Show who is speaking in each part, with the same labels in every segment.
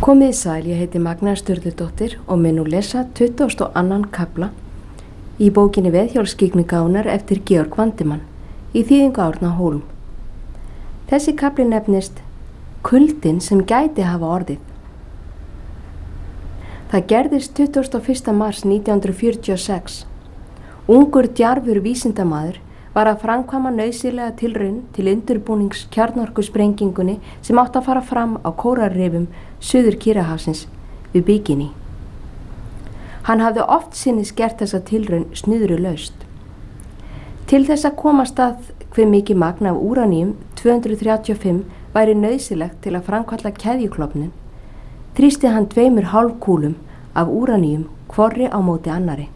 Speaker 1: Komið í sæl, ég heiti Magna Sturludóttir og mun nú lesa 22. kafla í bókinni Veðhjólskyggnigáfurnar eftir Georg Vandimann í þýðingu Árna Hólm. Þessi kafli nefnist Kuldinn sem gæti hafa orðið. Það gerðist 21. mars 1946. Ungur djarfur vísindamaður var að framkvæma nauðsynlega tilraun til undirbúnings kjarnorkusprengingunni sem átti að fara fram á kóralrifum Suður Kyrrahafsins við Bikini. Hann hafði oft sinnis gert þessa tilraun snurðulaust. Til þess að komast að hve mikið magn af úraníum 235 væri nauðsynlegt til að framkalla keðjuklofnun, þrýsti hann 2 hálfkúlum af úraníum hvorri á móti annari.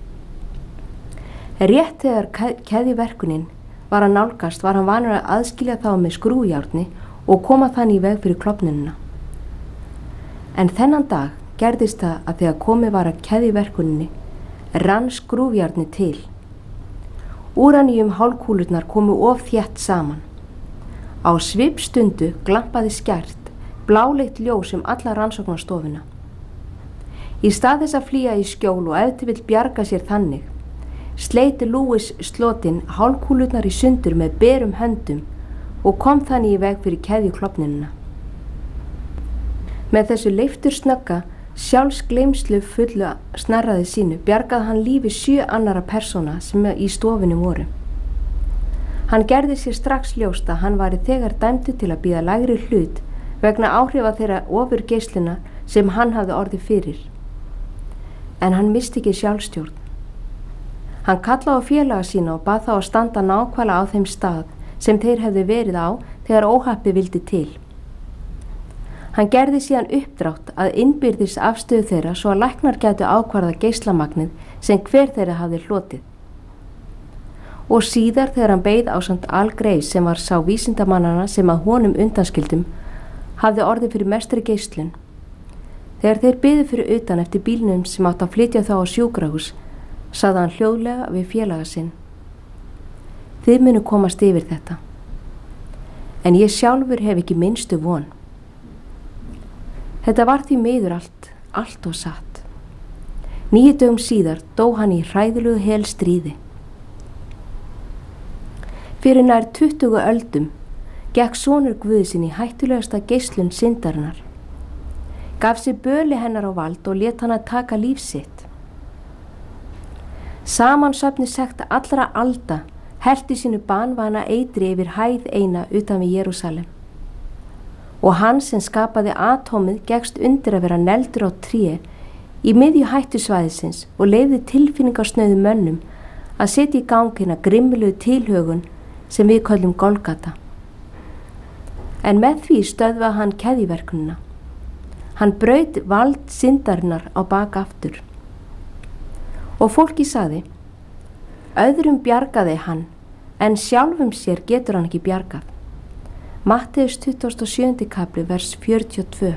Speaker 1: Rétt þegar keðjuverkunin var að nálgast var hann vanur að aðskilja þá með skrúfjárni og koma þannig í veg fyrir klofnunina. En þennan dag gerðist það að þegar komið var að keðjuverkuninni rann skrúfjárni til. Úraníum hálfkúlurnar komu of þétt saman. Á svipstundu glampaði skært, bláleitt ljós alla rannsóknarstofuna. Í stað þess að flýja í skjól og ef til vill bjarga sér þannig, sleiti Lewis slotinn hálfkúlurnar í sundur með berum höndum og kom þannig í veg fyrir keðjuklofnunina. Með þessu leiftursnögga, sjálfsgleymslu fullu snarraði sínu bjargaði hann lífi 7 annara persóna sem í stofinu voru. Hann gerði sér strax ljóst að hann væri þegar dæmdur til að bíða lægri hlut vegna áhrifa þeirra ofurgeisluna sem hann hafði orðið fyrir. En hann missti ekki sjálfstjórn. Hann kallaði á félaga sína og bað þá að standa nákvæmlega á þeim stað sem þeir hefðu verið á þegar óhappi vildi til. Hann gerði síðan uppdrátt að innbyrðis afstöðu þeirra svo að læknar gætu ákvarða geislamagnið sem hver þeirra hafði hlotið. Og síðar þegar hann beið ásamt Al Graves sem var sá vísindamannana sem að honum undanskildum hafði orðið fyrir mestri geislun. Þegar þeir biðu fyrir utan eftir bílnum sem átt að flytja þá á sjúkrahús, sagði hann hljóðlega við félaga sinn. Þið munu komast yfir þetta. En ég sjálfur hef ekki minnstu von. Þetta var því miður allt og satt. 9 dögum síðar dó hann í hræðilegu helstríði. Fyrir nær 20 öldum gekk sonur Guðsinn í hættulegasta geislun syndarinnar. Gaf sér böli hennar á vald og lét hana taka líf sitt. Samansöfnuð sekt allra alda hellti sínu banvana eitri yfir hæð eina utan við Jerúsalem. Og hann sem skapaði atómið gekkst undir að vera negldur á tré í miðju hættusvæðisins og leyfði tilfinningarsnauðum mönnum að setja í gang hina grimmilegu tilhögun sem við köllum Golgata. En með því stöðvaði hann keðjuverkunina. Hann braut vald syndarinnar á bak aftur. Og fólki sagði, öðrum bjargaði hann, en sjálfum sér getur hann ekki bjargað. Matteus 27. kapli vers 42.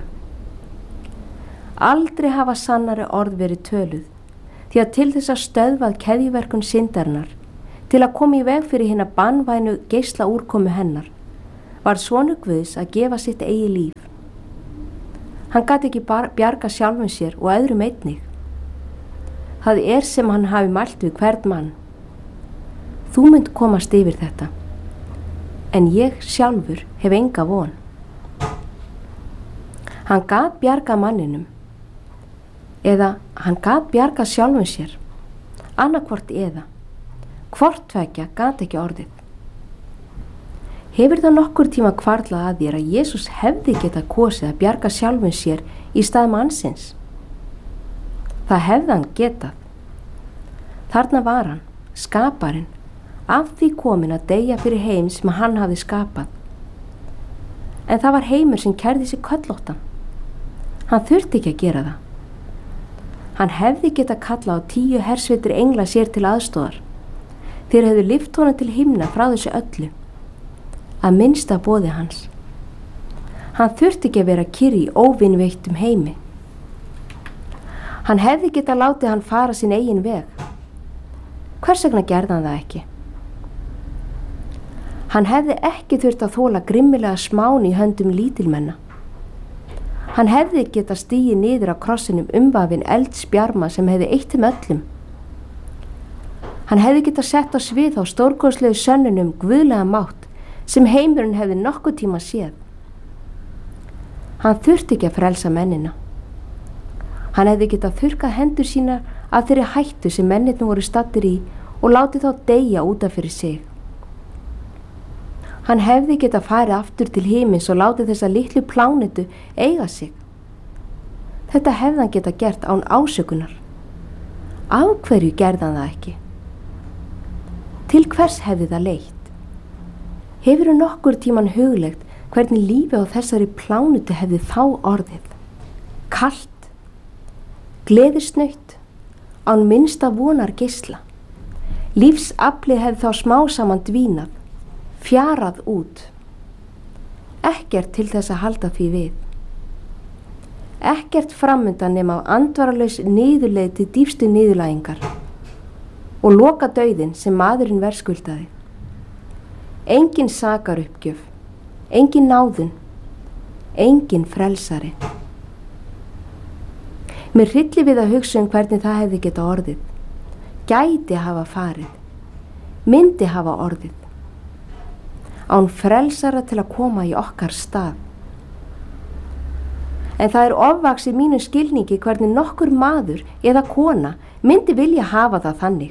Speaker 1: Aldrei hafa sannari orð verið töluð, því að til þess að stöðvað keðjuverkun syndarinnar, til að koma í veg fyrir hina banvænu geisla úrkomu hennar, var sonur Guðs að gefa sitt eigi líf. Hann gat ekki bjarga sjálfum sér og öðrum einnig. Það sem hann hafi mælt við hvern mann. Þú munt komast yfir þetta, en ég sjálfur hef enga von. Hann gat bjarga manninum, eða hann gat bjarga sjálfum sér, annarkvort eða, hvort tveggja gat ekki orðið. Hefur það nokkur tíma hvarflað að þér að Jesús hefði getað kosið að bjarga sjálfum sér í stað mannsins? Það hefði hann getað. Þarna var hann, skaparinn, af því kominn að deyja fyrir heim sem hann hafði skapað. En það var heimur sem kærði sig köllóttan. Hann þurfti ekki að gera það. Hann hefði getað kallað á 10 hersveitir engla sér til aðstoðar. Þeir hefðu lyft honum til himna frá þessu öllu, að minnsta boði hans. Hann þurfti ekki að vera kyrr í óvinveittum heimi. Hann hefði getað látið hann fara sinn eigin veg. Hvers vegna gerði hann það ekki? Hann hefði ekki þurft að þola grimmilega smán í höndum lítilmenna. Hann hefði getað stigið niður á krossinum umvafinn eldsbjarma sem hefði eytt þeim öllum. Hann hefði getað sett á svið á stórkostlegu sönnunum guðlega mátt sem heimurinn hefði nokkuð tíma séð. Hann þurfti ekki að frelsa mennina. Hann hefði getað þurrkað hendur sínar af þeirri hættu sem mennirnir voru staddir í og látið þá deyja útaf fyrir sig. Hann hefði getað farið aftur til himins og látið þessa litlu plánetu eiga sig. Þetta hefði hann getað gert án ásökunar. Af hverju gerði hann það ekki? Til hvers hefði það leitt? Hefurðu nokkur tíman huglegt hvernig lífið á þessari plánetu hefði þá orðið? Kalt, gleðisnautt, án minnsta vonar geisla. Lífsaflið hefði þá smá saman dvínað, fjarað út. Ekkert til þess að halda því við. Ekkert framundan nema á andvaralaus niðurleið til dýpstu niðurlægingar og loka dauðinn sem maðurinn verðskuldaði. Engin sakaruppgjöf, engin náðun, engin frelsari. Mér hryllir við að hugsa hvernig það hefði getað orðið. Gæti hafa farið, myndi hafa orðið. Án frelsara til að koma í okkar stað. En það ofvaxið mínu skilningi hvernig nokkur maður eða kona myndi vilja hafa það þannig.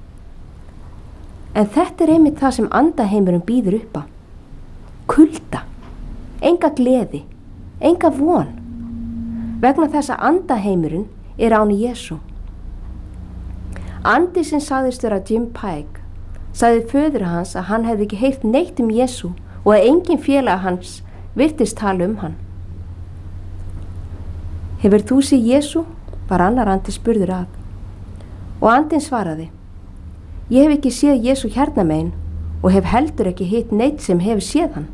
Speaker 1: En þetta einmitt það sem andaheimurinn býður upp á. Kulda, enga gleði, enga von. Vegna þess að andaheimurinn án Jesú. Andi sem sagðist vera Jim Pike sagði föður hans að hann hefði ekki heyrt neitt Jesú og að engin félag hans virtist tala hann. Hefur þú séð Jesú? Var annar andi spurður að. Og andinn svaraði: Ég hef ekki séð Jesú hérna megin og hef heldur ekki hitt neitt sem hefur séð hann.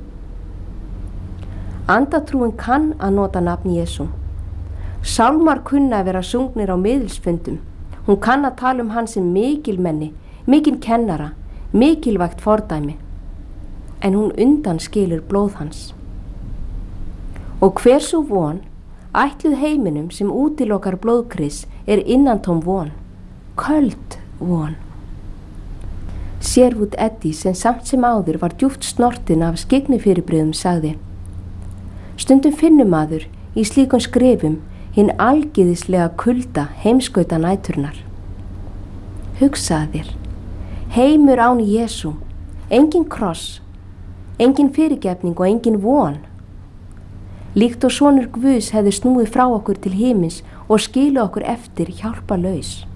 Speaker 1: Andatrúin kann að nota nafn Jesú. Sálmar kunna að vera sungnir á miðilsfundum. Hún kann að tala hann sem mikilmenni, mikinn kennara, mikilvægt fordæmi. En hún undanskilur blóð hans. Og hver sú von, ætluð heiminum sem útilokar blóðkris innantóm von, köld von. Sherwood Eddy sem samt sem áður var djúpt snortin af skygnifyrirbrigðum sagði: Stundum finnur maður í slíkum skrefum hinn algyðislega kulda heimskauta næturnar. Hugsaðu þér, heimur án Jesú, engin kross, engin fyrirgefning og engin von. Líkt og sonur Guðs hefði snúið frá okkur til himins og skilu okkur eftir hjálparlaus.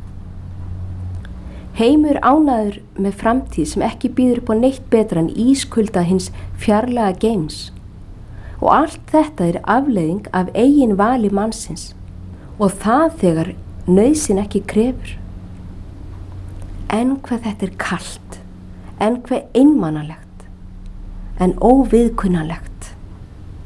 Speaker 1: Heimur ánæður með framtíð sem ekki býður upp á neitt betra en ískulda hins fjarlæga geims. Og allt þetta afleiðing af eigin vali mannsins og það þegar nauðsyn ekki krefur. En hvað þetta kalt, en hvað einmanalegt, en óviðkunnanlegt.